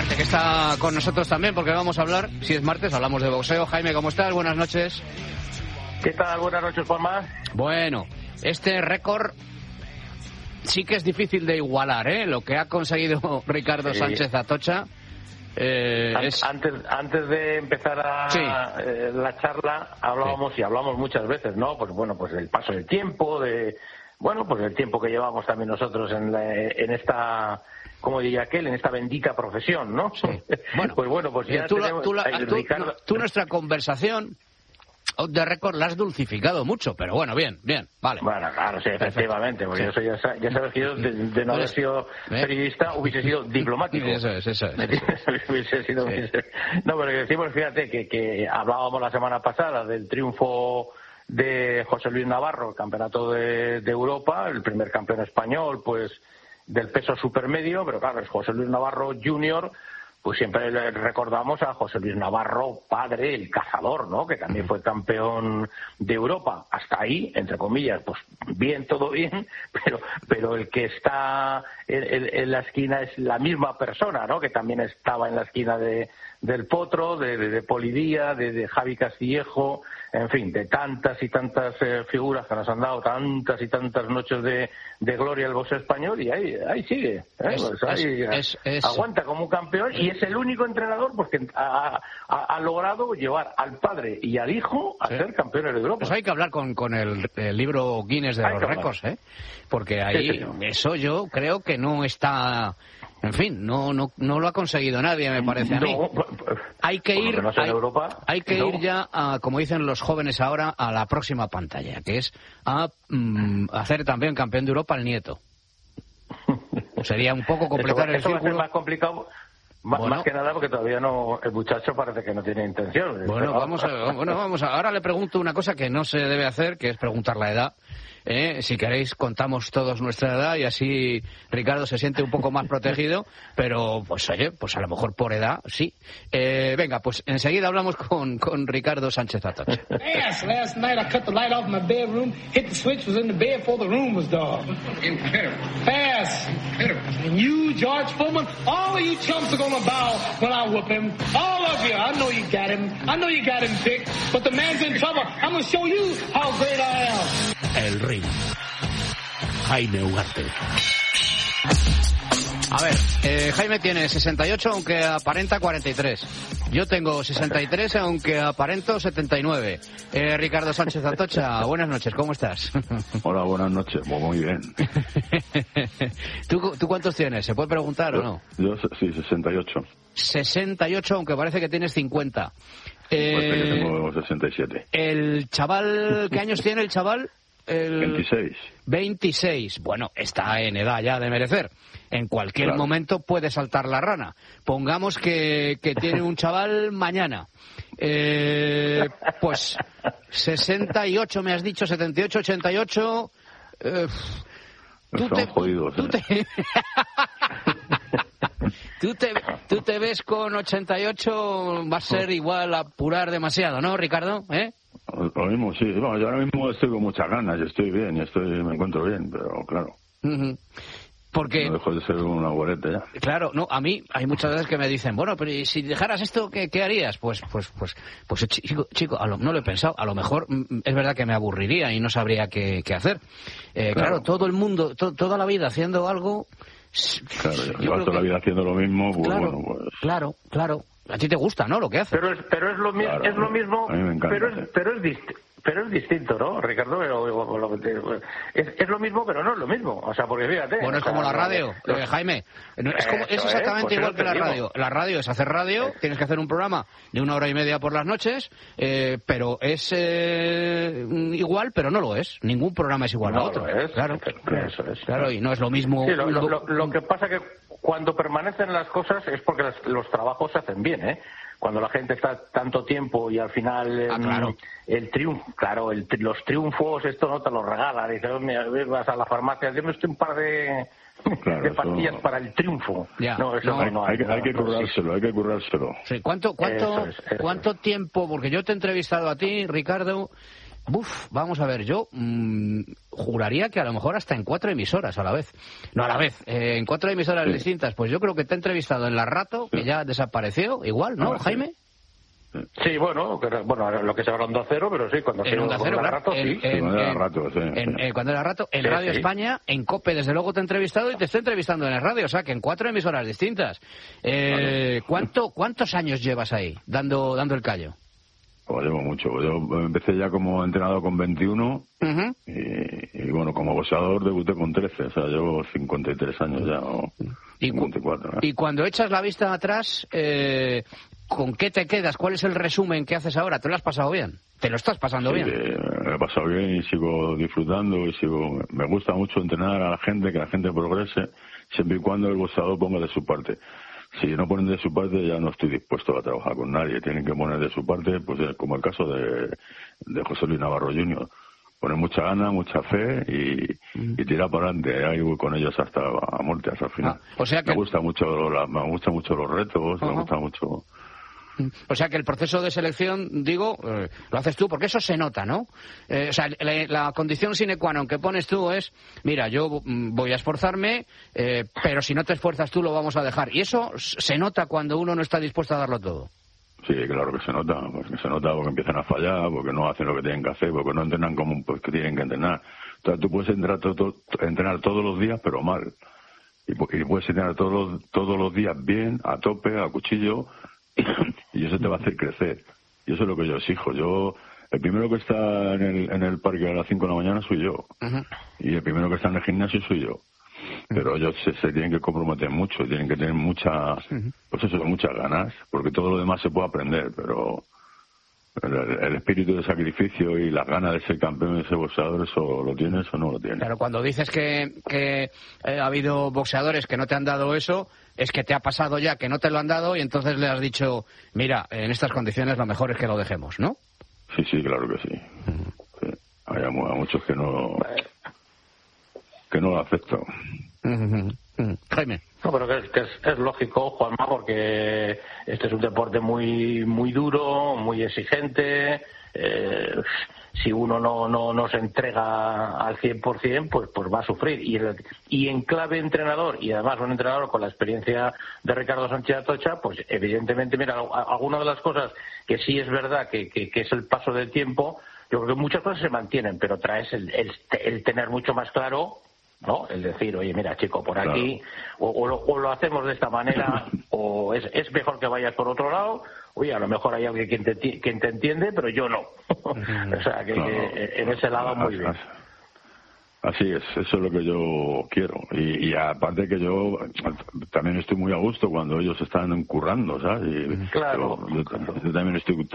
Ugarte, que está con nosotros también, porque vamos a hablar, si es martes, hablamos de boxeo. Jaime, ¿cómo estás? Buenas noches. ¿Qué tal? Buenas noches, Juanma. Bueno, este récord sí que es difícil de igualar, ¿eh? Lo que ha conseguido Ricardo Sánchez Atocha. Antes de empezar la charla, hablábamos y hablamos muchas veces, ¿no? Pues bueno, pues del paso del tiempo, pues el tiempo que llevamos también nosotros en esta, como diría aquel, en esta bendita profesión, ¿no? Sí. Bueno, pues ya tú nuestra conversación de récord la has dulcificado mucho, pero bueno, bien, vale. Bueno, claro, sí, efectivamente, porque sí. Yo ya sabes que yo de no haber sido periodista hubiese sido diplomático. Eso es. Hubiese sido. Sí. No, pero que decimos, fíjate, que hablábamos la semana pasada del triunfo de José Luis Navarro, el campeonato de Europa, el primer campeón español, pues, del peso supermedio, pero claro, es José Luis Navarro Junior. Pues siempre le recordamos a José Luis Navarro, padre, el cazador, ¿no? Que también fue campeón de Europa. Hasta ahí, entre comillas, pues bien, todo bien, pero el que está en la esquina es la misma persona, ¿no? Que también estaba en la esquina del Potro, de Polidía, de Javi Castillejo, en fin, de tantas y tantas figuras que nos han dado tantas y tantas noches de gloria al boxeo español, y ahí sigue, aguanta como un campeón, y es el único entrenador porque ha logrado llevar al padre y al hijo a ser campeones de Europa. Pues hay que hablar con el libro Guinness de los récords, porque ahí eso yo creo que no está. En fin, no lo ha conseguido nadie, me parece a mí. Hay que ir, ir ya, como dicen los jóvenes ahora, a la próxima pantalla, que es a hacer también campeón de Europa al nieto. Sería un poco completar el círculo. Va a ser más complicado, más que nada porque todavía no, el muchacho parece que no tiene intención. Bueno, vamos a. Ahora le pregunto una cosa que no se debe hacer, que es preguntar la edad. Si queréis contamos todos nuestra edad y así Ricardo se siente un poco más protegido, pero pues oye, pues a lo mejor por edad sí. Venga, pues enseguida hablamos con Ricardo Sánchez Atocha. Last night I cut the light off in my bedroom, hit the switch, was in the bed before the room was dark. Fast. And you, George Foreman, all of you chumps are gonna bow when I whoop him. All of you. I know you got him. I know you got him, Dick. But the man's in trouble. I'm gonna show you how great I am. El ring. Jaime Ugarte. A ver, Jaime tiene 68 aunque aparenta 43. Yo tengo 63 aunque aparento 79. Ricardo Sánchez Atocha, buenas noches, ¿cómo estás? Hola, buenas noches, muy bien. ¿Tú cuántos tienes? ¿Se puede preguntar o no? Yo sí, 68. 68 aunque parece que tienes 50. Parece que tengo 67. ¿El chaval, qué años tiene el chaval? 26. Bueno, está en edad ya de merecer. En cualquier momento puede saltar la rana. Pongamos que tiene un chaval mañana. Pues 68 me has dicho, 78, 88. Son jodidos. ¿Tú te ves con 88? Va a ser igual apurar demasiado, ¿no, Ricardo? Lo mismo, sí. Bueno, yo ahora mismo estoy con muchas ganas, yo estoy bien, me encuentro bien, pero claro. Porque no dejo de ser un abuelete ya. Claro, no, a mí hay muchas veces que me dicen, bueno, pero si dejaras esto, ¿qué harías? Pues chico, no lo he pensado. A lo mejor es verdad que me aburriría y no sabría qué hacer. Claro, todo el mundo, toda la vida haciendo algo. Claro, llevar toda la vida haciendo lo mismo, pues claro, bueno, pues. Claro. A ti te gusta, ¿no? Lo que haces. Pero es lo mismo. A mí me encanta, pero es distinto, ¿no, Ricardo? Es lo mismo, pero no es lo mismo. O sea, porque fíjate. Bueno, es como la radio, Jaime. Es exactamente igual que la radio. La radio es hacer radio, tienes que hacer un programa de 1 hora y media por las noches, pero es igual, pero no lo es. Ningún programa es igual a otro. Claro, eso es. Claro, y no es lo mismo. Sí, lo que pasa que cuando permanecen las cosas es porque los trabajos se hacen bien, ¿eh? Cuando la gente está tanto tiempo y al final el triunfo, los triunfos, esto no te lo regalan. Dices, vas a la farmacia, dime usted un par de pastillas para el triunfo. Hay que currárselo, Sí, ¿Cuánto tiempo? Porque yo te he entrevistado a ti, Ricardo, Vamos a ver, yo juraría que a lo mejor hasta en 4 emisoras a la vez. No a la vez, en 4 emisoras distintas. Pues yo creo que te he entrevistado en La Rato, que ya desapareció, igual, ¿no, Jaime? Sí, bueno, lo que se habla Onda Cero, pero sí, cuando se Onda Cero, claro. Rato, sí. Cuando era Rato, en Radio España, en COPE, desde luego te he entrevistado y te estoy entrevistando en el radio, o sea, que en 4 emisoras distintas. ¿Cuántos años llevas ahí, dando el callo? Pues llevo mucho. Yo empecé ya como entrenador con 21 y bueno, como boxeador debuté con 13, o sea, llevo 53 años ya, o 54. Y cuando echas la vista atrás, ¿con qué te quedas? ¿Cuál es el resumen que haces ahora? ¿Te lo has pasado bien? ¿Te lo estás pasando bien? Me he pasado bien y sigo disfrutando y me gusta mucho entrenar a la gente, que la gente progrese, siempre y cuando el boxeador ponga de su parte. Si no ponen de su parte, ya no estoy dispuesto a trabajar con nadie. Tienen que poner de su parte, pues como el caso de José Luis Navarro Jr. Poner mucha gana, mucha fe y tirar para adelante. Ahí voy con ellos hasta a muerte, hasta el final. O sea que... Me gustan mucho los retos, me gusta mucho... O sea que el proceso de selección, digo, lo haces tú, porque eso se nota, ¿no? O sea, la condición sine qua non que pones tú es, mira, yo voy a esforzarme, pero si no te esfuerzas tú lo vamos a dejar. Y eso se nota cuando uno no está dispuesto a darlo todo. Sí, claro que se nota, porque empiezan a fallar, porque no hacen lo que tienen que hacer, porque no entrenan como que tienen que entrenar. Entonces tú puedes entrenar todos los días, pero mal. Y puedes entrenar todos los días bien, a tope, a cuchillo, y eso te va a hacer crecer. Y eso es lo que yo exijo. El primero que está en el parque a las 5 de la mañana soy yo. Y el primero que está en el gimnasio soy yo. Pero ellos se tienen que comprometer mucho, tienen que tener muchas ganas, porque todo lo demás se puede aprender, pero el espíritu de sacrificio y las ganas de ser campeón y de ser boxeador, ¿eso lo tienes o no lo tienes? Claro, cuando dices que ha habido boxeadores que no te han dado eso, es que te ha pasado ya que no te lo han dado y entonces le has dicho, mira, en estas condiciones lo mejor es que lo dejemos, ¿no? Sí, claro que sí. Sí. Hay muchos que no lo aceptan. Jaime. No, pero que es lógico, Juanma, porque este es un deporte muy muy duro, muy exigente. Si uno no se entrega al 100%, pues va a sufrir. Y en clave entrenador, y además un entrenador con la experiencia de Ricardo Sánchez Atocha, pues evidentemente, mira, alguna de las cosas que sí es verdad que es el paso del tiempo, yo creo que muchas cosas se mantienen, pero traes el tener mucho más claro, ¿no? El decir, oye, mira, chico, por aquí, o lo hacemos de esta manera, o es mejor que vayas por otro lado. Oye, a lo mejor hay alguien quien te entiende, pero yo no. O sea, que en ese lado muy bien. Así es, eso es lo que yo quiero. Y aparte que yo también estoy muy a gusto cuando ellos están currando, ¿sabes? Claro. Yo también estoy